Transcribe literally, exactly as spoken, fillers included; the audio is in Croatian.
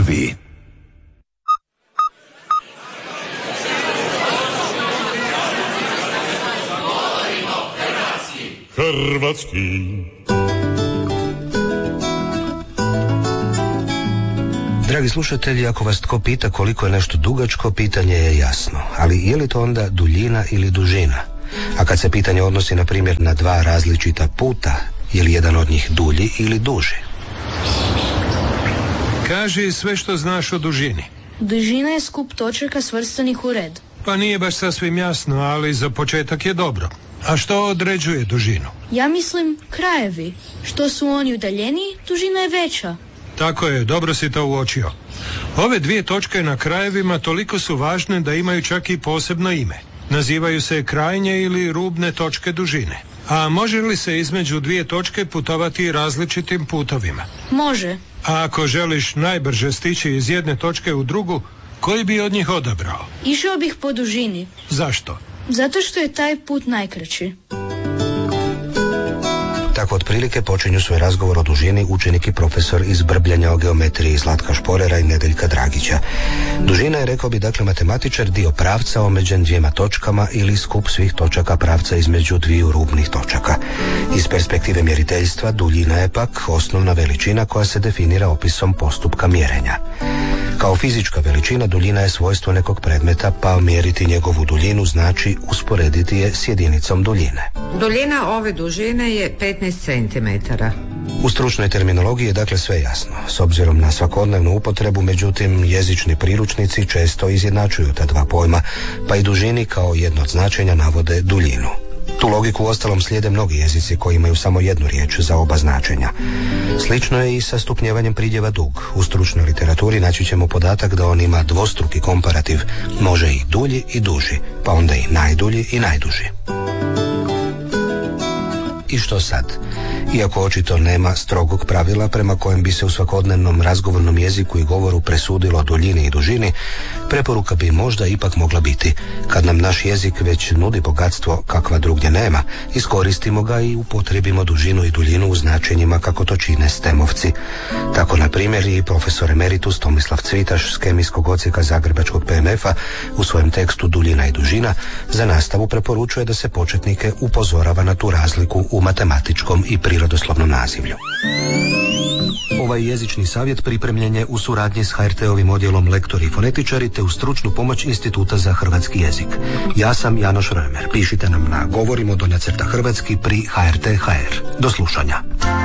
krajevi. Hrvatski. Dragi slušatelji, ako vas tko pita koliko je nešto dugačko, pitanje je jasno. Ali je li to onda duljina ili dužina? A kad se pitanje odnosi, na primjer, na dva različita puta, je li jedan od njih dulji ili duži? Kaži sve što znaš o dužini. Dužina je skup točaka svrstanih u red. Pa nije baš sasvim jasno, ali za početak je dobro. A što određuje dužinu? Ja mislim krajevi. Što su oni udaljeniji, dužina je veća. Tako je, dobro si to uočio. Ove dvije točke na krajevima toliko su važne da imaju čak i posebno ime. Nazivaju se krajnje ili rubne točke dužine. A može li se između dvije točke putovati različitim putovima? Može. A ako želiš najbrže stići iz jedne točke u drugu, koji bi od njih odabrao? Išao bih po dužini. Zašto? Zato što je taj put najkraći. Tako otprilike počinju svoj razgovor o dužini učenik i profesor iz brbljanja o geometriji Zlatka Šporera i Nedeljka Dragića. Dužina je, rekao bi dakle matematičar, dio pravca omeđen dvijema točkama ili skup svih točaka pravca između dviju rubnih točaka. Iz perspektive mjeriteljstva duljina je pak osnovna veličina koja se definira opisom postupka mjerenja. Kao fizička veličina duljina je svojstvo nekog predmeta, pa mjeriti njegovu duljinu znači usporediti je s jedinicom duljine. Duljina ove dužine je petnaest centimetara. U stručnoj terminologiji je dakle sve jasno. S obzirom na svakodnevnu upotrebu, međutim, jezični priručnici često izjednačuju ta dva pojma, pa i dužini kao jedno od značenja navode duljinu. Tu logiku uostalom slijede mnogi jezici koji imaju samo jednu riječ za oba značenja. Slično je i sa stupnjevanjem pridjeva dug. U stručnoj literaturi naći ćemo podatak da on ima dvostruki komparativ, može i dulji i duži, pa onda i najdulji i najduži. I što sad? Iako očito nema strogog pravila prema kojem bi se u svakodnevnom razgovornom jeziku i govoru presudilo o duljini i dužini, preporuka bi možda ipak mogla biti: kad nam naš jezik već nudi bogatstvo kakva drugdje nema, iskoristimo ga i upotrijebimo dužinu i duljinu u značenjima kako to čine stemovci. Tako, na primjer, i profesor emeritus Tomislav Cvitaš s kemijskog odsjeka Zagrebačkog P M F-a u svojem tekstu Duljina i dužina za nastavu preporučuje da se početnike upozorava na tu razliku u matematičkom i prirodoslovnom nazivlju. Ovaj jezični savjet pripremljen je u suradnji s H R T-ovim odjelom Lektori i fonetičari te u stručnu pomoć Instituta za hrvatski jezik. Ja sam Janoš Römer. Pišite nam na govorimo donja crta hrvatski pri H R T H R. Do slušanja.